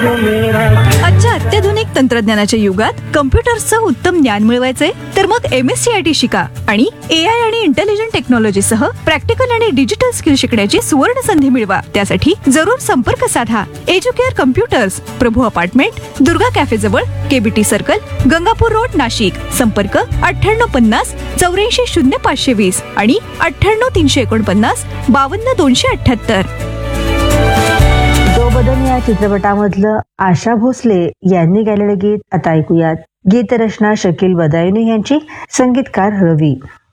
आजच्या अत्याधुनिक तंत्रज्ञानाच्या युगात कम्प्युटर्सचं उत्तम ज्ञान मिळवायचंय तर मग MSCIT शिका आणि AI आणि इंटेलिजंट टेक्नॉलॉजी सह प्रॅक्टिकल आणि डिजिटल स्किल शिकण्याची सुवर्ण संधी मिळवा. त्यासाठी जरूर संपर्क साधा. एज्युकेअर कम्प्युटर्स, प्रभू अपार्टमेंट, दुर्गा कॅफे जवळ, KBT circle, Gangapur road, Nashik. संपर्क 9850 84 0520 आणि 98 349 52 278. दो बदन या चित्रपटामधलं आशा भोसले यांनी गायलेलं गीत आता ऐकूयात. गीतरचना शकील बदायुनी यांची, संगीतकार रवी.